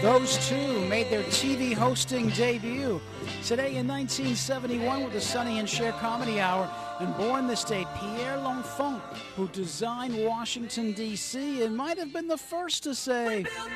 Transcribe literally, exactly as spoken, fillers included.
Those two made their T V hosting debut today in nineteen seventy-one with the Sonny and Cher Comedy Hour. And born this day, Pierre L'Enfant, who designed Washington, D C and might have been the first to say,